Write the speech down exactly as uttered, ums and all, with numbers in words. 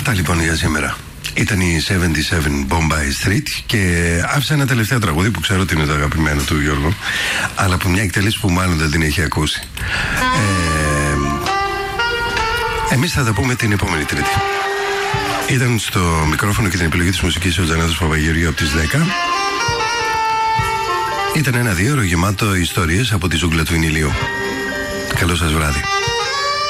Αυτά λοιπόν για σήμερα. Ήταν η εβδομήντα επτά Bombay Street και άφησα ένα τελευταίο τραγούδι που ξέρω ότι είναι το αγαπημένο του Γιώργου, αλλά από μια εκτέλεση που μάλλον δεν την έχει ακούσει. Ε, εμείς θα τα πούμε την επόμενη Τρίτη. Ήταν στο μικρόφωνο και την επιλογή της μουσικής ο Τζανάδος Παπαγεωργίου από τις δέκα. Ήταν ένα δύο ώρο γεμάτο ιστορίες από τη ζούγκλα του Ηνηλίου. Καλό σας βράδυ.